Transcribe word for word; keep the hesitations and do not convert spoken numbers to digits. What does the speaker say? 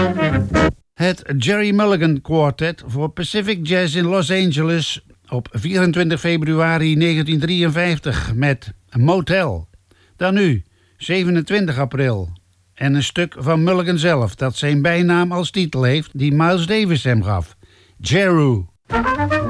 Het Jerry Mulligan Quartet voor Pacific Jazz in Los Angeles op vierentwintig februari negentien drieënvijftig met Motel. Dan nu, zevenentwintig april. En een stuk van Mulligan zelf dat zijn bijnaam als titel heeft die Miles Davis hem gaf. Jeru.